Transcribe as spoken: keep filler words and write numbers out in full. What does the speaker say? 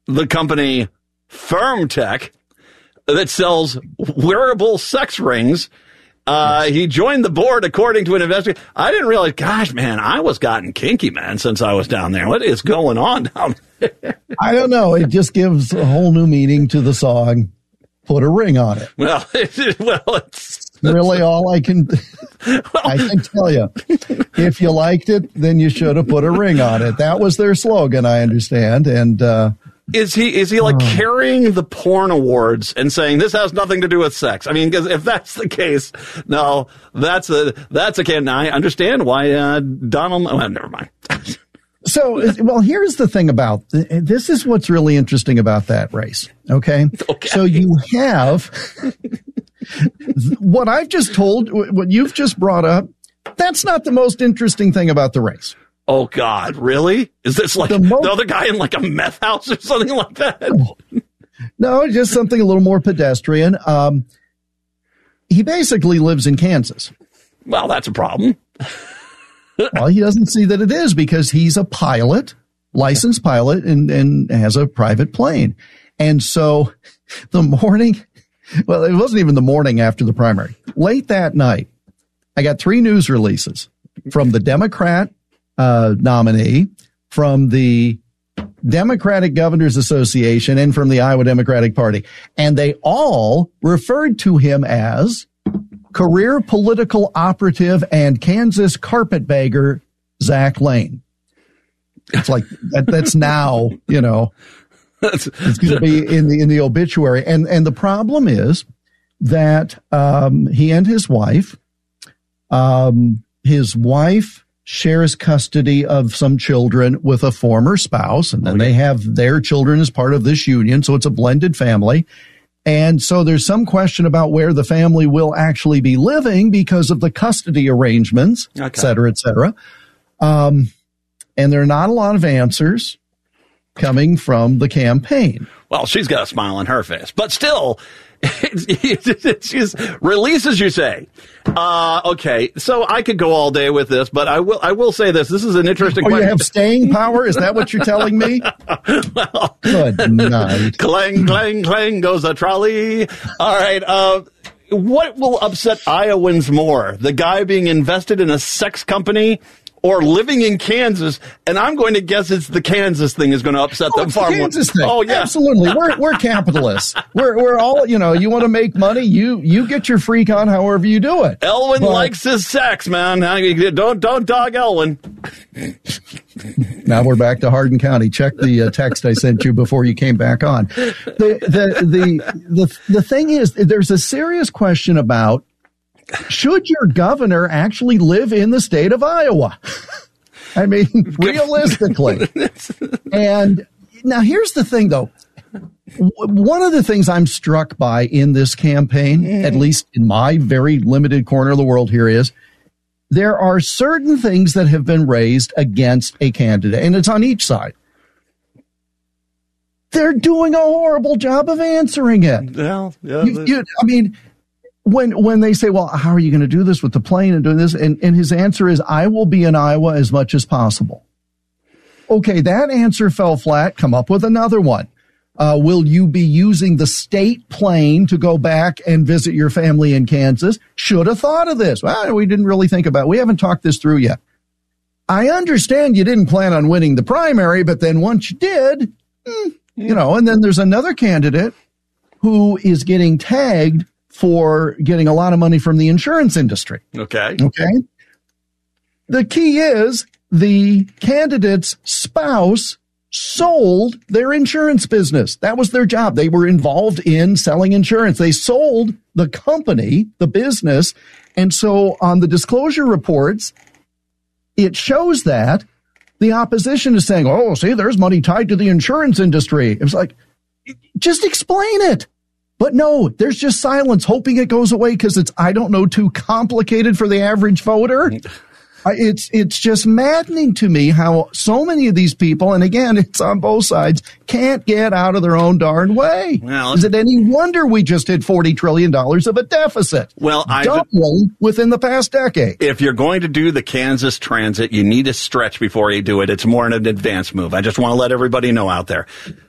the company Firmtech that sells wearable sex rings. Uh, he joined the board according to an investigation. I didn't realize, gosh, man, I was gotten kinky, man, since I was down there. What is going on down there? I don't know. It just gives a whole new meaning to the song, Put a Ring on It. Well, it, well, it's really all I can, well, I can tell you. If you liked it, then you should have put a ring on it. That was their slogan, I understand. And, uh, Is he is he like uh, carrying the porn awards and saying this has nothing to do with sex? I mean, because if that's the case, no, that's a that's a can. I understand why uh, Donald. Well, never mind. So, well, here's the thing about this is what's really interesting about that race. Okay, okay. So you have what I've just told, what you've just brought up. That's not the most interesting thing about the race. Oh, God, really? Is this like the, most, the other guy in like a meth house or something like that? No, just something a little more pedestrian. Um, he basically lives in Kansas. Well, that's a problem. Well, he doesn't see that it is because he's a pilot, licensed pilot, and, and has a private plane. And so the morning, well, it wasn't even the morning after the primary. Late that night, I got three news releases from the Democrat Uh, nominee, from the Democratic Governors Association, and from the Iowa Democratic Party. And they all referred to him as career political operative and Kansas carpetbagger Zach Lane. It's like, that, that's now, you know, it's going to be in the, in the obituary. And, and the problem is that, um, he and his wife, um, his wife, shares custody of some children with a former spouse, and then okay. they have their children as part of this union, so it's a blended family. And so there's some question about where the family will actually be living because of the custody arrangements, okay. et cetera, et cetera. Um, and there are not a lot of answers coming from the campaign. Well, she's got a smile on her face, but still, she's releases, you say. Uh, okay, so I could go all day with this, but I will I will say this. This is an interesting oh, question. You have staying power? Is that what you're telling me? Well, good night. Clang, clang, clang goes a trolley. All right, uh, what will upset Iowans more? The guy being invested in a sex company or living in Kansas? And I'm going to guess it's the Kansas thing is going to upset oh, them far the Kansas more. Thing. Oh, yeah. Absolutely. We're we're capitalists. We're we're all, you know, you want to make money, you you get your freak on however you do it. Elwin but, likes his sex, man. Don't don't dog Elwin. Now we're back to Hardin County. Check the uh, text I sent you before you came back on. The the the the the thing is, there's a serious question about, should your governor actually live in the state of Iowa? I mean, realistically. And now here's the thing, though. One of the things I'm struck by in this campaign, mm. at least in my very limited corner of the world here, is there are certain things that have been raised against a candidate, and it's on each side. They're doing a horrible job of answering it. Well, yeah, you, you, I mean, when when they say, well, how are you going to do this with the plane and doing this? And, and his answer is, I will be in Iowa as much as possible. Okay, that answer fell flat. Come up with another one. Uh, will you be using the state plane to go back and visit your family in Kansas? Should have thought of this. Well, we didn't really think about it. We haven't talked this through yet. I understand you didn't plan on winning the primary, but then once you did, mm, you know, and then there's another candidate who is getting tagged for getting a lot of money from the insurance industry. Okay. Okay. The key is the candidate's spouse sold their insurance business. That was their job. They were involved in selling insurance. They sold the company, the business. And so on the disclosure reports, it shows that the opposition is saying, oh, see, there's money tied to the insurance industry. It was like, just explain it. But no, there's just silence, hoping it goes away because it's, I don't know, too complicated for the average voter. It's it's just maddening to me how so many of these people, and again, it's on both sides, can't get out of their own darn way. Well, is it any wonder we just hit forty trillion dollars of a deficit? Well, I doubling within the past decade. If you're going to do the Kansas Transit, you need to stretch before you do it. It's more an advanced move. I just want to let everybody know out there.